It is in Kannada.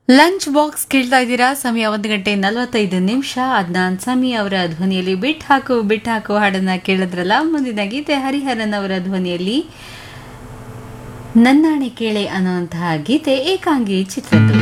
ಲಂಚ್ ಬಾಕ್ಸ್ ಕೇಳ್ತಾ ಇದ್ದೀರಾ. ಸಮಯ 1:45 ಅದ್ನಾನ್ ಸಮಿ ಅವರ ಧ್ವನಿಯಲ್ಲಿ ಬಿಟ್ ಹಾಕು ಹಾಡನ್ನ ಕೇಳಿದ್ರಲ್ಲ. ಮುಂದಿನ ಗೀತೆ ಹರಿಹರನ್ ಅವರ ಧ್ವನಿಯಲ್ಲಿ ನನ್ನಾಣೆ ಕೇಳೆ ಅನ್ನುವಂತಹ ಗೀತೆ ಏಕಾಂಗಿ ಚಿತ್ರದ್ದು.